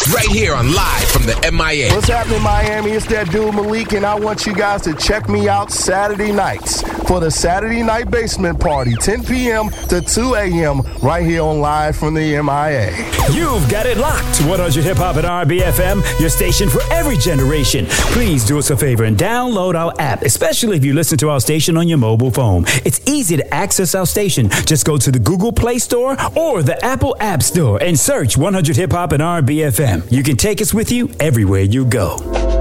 Right here on Live from the MIA. What's happening, Miami? It's that dude Malik, and I want you guys to check me out Saturday nights for the Saturday Night Basement Party, 10 p.m. to 2 a.m. right here on Live from the MIA. You've got it locked. 100 Hip Hop and R&B FM, your station for every generation. Please do us a favor and download our app, especially if you listen to our station on your mobile phone. It's easy to access our station. Just go to the Google Play Store or the Apple App Store and search 100 Hip Hop and R&B FM. You can take us with you everywhere you go.